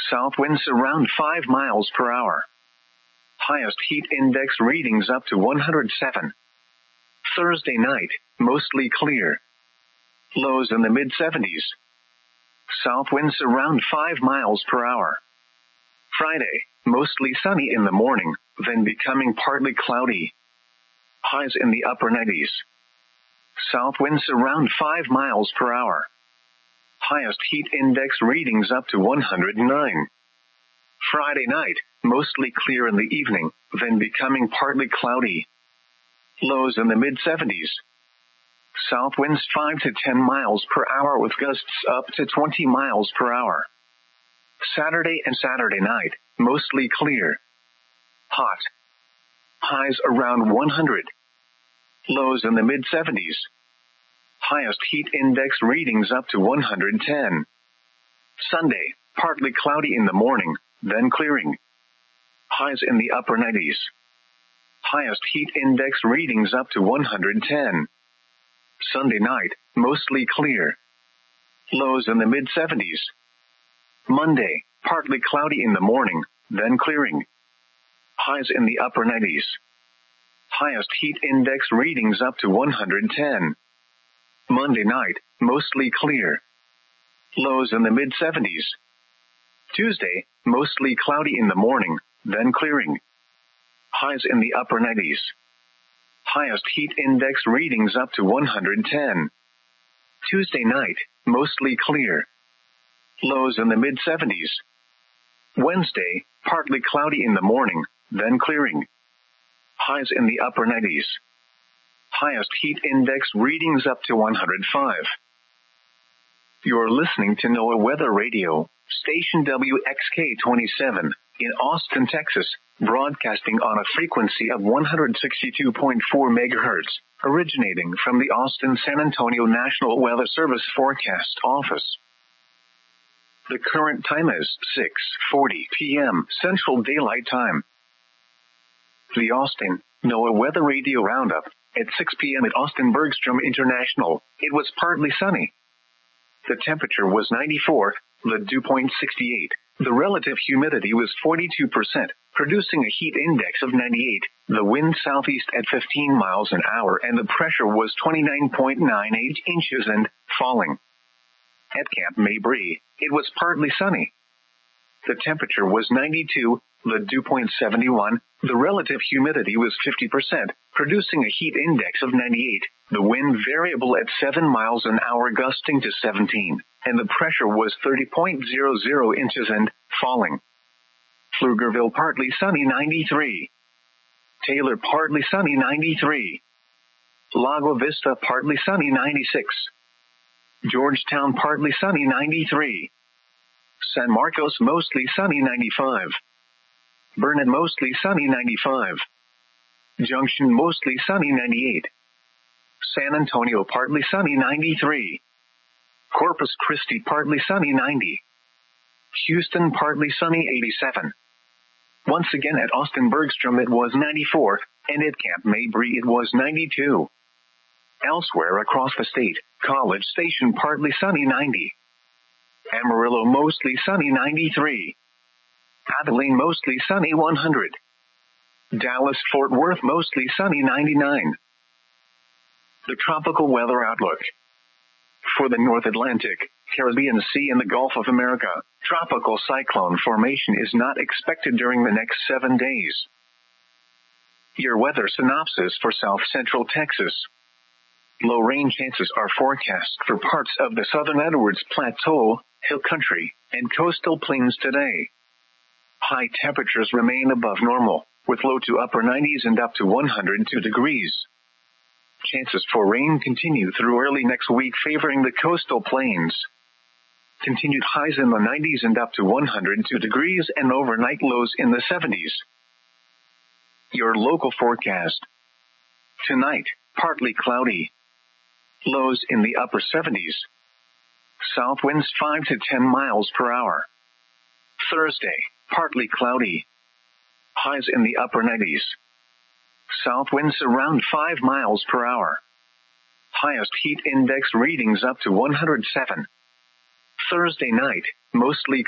South winds around 5 miles per hour. Highest heat index readings up to 107. Thursday night, mostly clear. Lows in the mid-70s. South winds around 5 miles per hour. Friday, mostly sunny in the morning, then becoming partly cloudy. Highs in the upper 90s. South winds around 5 miles per hour. Highest heat index readings up to 109. Friday night, mostly clear in the evening, then becoming partly cloudy. Lows in the mid-70s. South winds 5 to 10 miles per hour with gusts up to 20 miles per hour. Saturday and Saturday night, mostly clear. Hot. Highs around 100. Lows in the mid-70s. Highest heat index readings up to 110. Sunday, partly cloudy in the morning, then clearing. Highs in the upper 90s. Highest heat index readings up to 110. Sunday night, mostly clear. Lows in the mid-70s. Monday, partly cloudy in the morning, then clearing. Highs in the upper 90s. Highest heat index readings up to 110. Monday night, mostly clear. Lows in the mid-70s. Tuesday, mostly cloudy in the morning, then clearing. Highs in the upper 90s. Highest heat index readings up to 110. Tuesday night, mostly clear. Lows in the mid-70s. Wednesday, partly cloudy in the morning, then clearing. Highs in the upper 90s. Highest heat index readings up to 105. You're listening to NOAA Weather Radio, station WXK-27, in Austin, Texas, broadcasting on a frequency of 162.4 megahertz, originating from the Austin-San Antonio National Weather Service Forecast Office. The current time is 6:40 p.m. Central Daylight Time. The Austin NOAA Weather Radio Roundup. At 6 p.m. at Austin Bergstrom International, it was partly sunny. The temperature was 94, the dew point 68. The relative humidity was 42%, producing a heat index of 98. The wind southeast at 15 miles an hour and the pressure was 29.98 inches and falling. At Camp Mabry, it was partly sunny. The temperature was 92, the dew point 71. The relative humidity was 50%, producing a heat index of 98. The wind variable at 7 miles an hour gusting to 17, and the pressure was 30.00 inches and falling. Pflugerville partly sunny 93. Taylor partly sunny 93. Lago Vista partly sunny 96. Georgetown partly sunny 93. San Marcos mostly sunny 95. Burnet mostly sunny 95. Junction mostly sunny 98. San Antonio partly sunny 93. Corpus Christi partly sunny 90. Houston partly sunny 87. Once again at Austin Bergstrom it was 94, and at Camp Mabry it was 92. Elsewhere across the state, College Station partly sunny 90. Amarillo mostly sunny 93. Abilene mostly sunny 100. Dallas-Fort Worth mostly sunny 99. The tropical weather outlook. For the North Atlantic, Caribbean Sea and the Gulf of America, tropical cyclone formation is not expected during the next 7 days. Your weather synopsis for south-central Texas. Low rain chances are forecast for parts of the southern Edwards Plateau, Hill Country, and coastal plains today. High temperatures remain above normal, with low to upper 90s and up to 102 degrees. Chances for rain continue through early next week, favoring the coastal plains. Continued highs in the 90s and up to 102 degrees and overnight lows in the 70s. Your local forecast. Tonight, partly cloudy. Lows in the upper 70s. South winds 5 to 10 miles per hour. Thursday, partly cloudy. Highs in the upper 90s. South winds around 5 miles per hour. Highest heat index readings up to 107. Thursday night, mostly